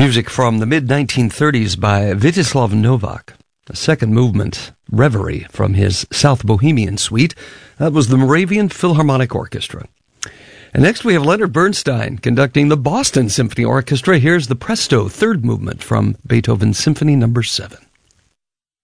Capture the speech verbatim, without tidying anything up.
Music from the mid nineteen thirties by Vítězslav Novák. A second movement, Reverie, from his South Bohemian suite. That was the Moravian Philharmonic Orchestra. And next we have Leonard Bernstein conducting the Boston Symphony Orchestra. Here's the Presto third movement from Beethoven's Symphony Number seven.